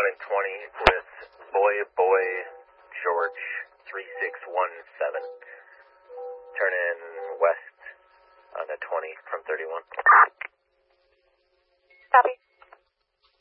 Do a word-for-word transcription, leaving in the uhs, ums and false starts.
going in twenty with Boy Boy George three six one seven. Turn in west on the twenty from thirty-one. Copy.